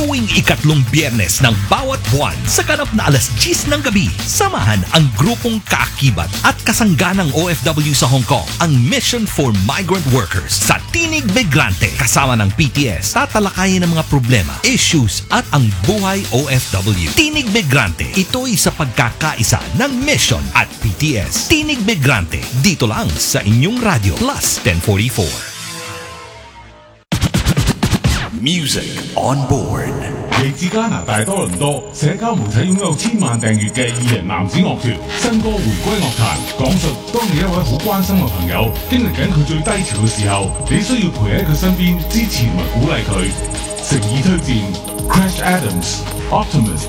Tuwing ikatlong biyernes ng bawat buwan sa ganap na alas 10 ng gabi, samahan ang grupong kaakibat at kasangganang OFW sa Hong Kong, ang Mission for Migrant Workers sa Tinig Migrante. Kasama ng PTS, tatalakayin ang mga problema, issues at ang buhay OFW. Tinig Migrante, ito'y sa pagkakaisa ng Mission at PTS. Tinig Migrante, dito lang sa inyong radyo Plus 1044. Music on board。 嚟自加拿大多倫多，社交媒體擁有千萬訂閱嘅二人男子樂團新歌回歸樂壇，講述當你一位好關心嘅朋友經歷緊佢最低潮嘅時候，你需要陪喺佢身邊支持同埋鼓勵佢。誠意推薦 Crash Adams、Optimus。